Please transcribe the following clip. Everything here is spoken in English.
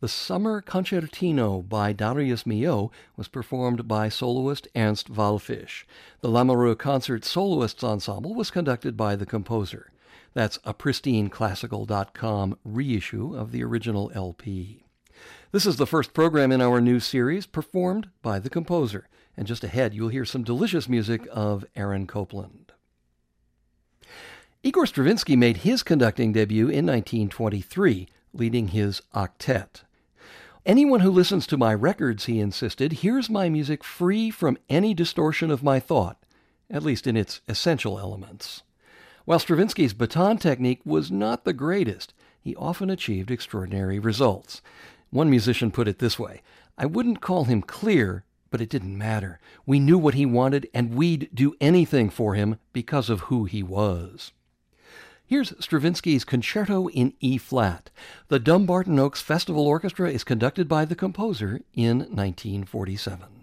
The Summer Concertino by Darius Milhaud was performed by soloist Ernst Wallfisch. The Lamoureux Concert Soloists Ensemble was conducted by the composer. That's a pristineclassical.com reissue of the original LP. This is the first program in our new series performed by the composer. And just ahead, you'll hear some delicious music of Aaron Copland. Igor Stravinsky made his conducting debut in 1923, leading his octet. Anyone who listens to my records, he insisted, hears my music free from any distortion of my thought, at least in its essential elements. While Stravinsky's baton technique was not the greatest, he often achieved extraordinary results. One musician put it this way: I wouldn't call him clear, but it didn't matter. We knew what he wanted, and we'd do anything for him because of who he was. Here's Stravinsky's Concerto in E-flat. The Dumbarton Oaks Festival Orchestra is conducted by the composer in 1947.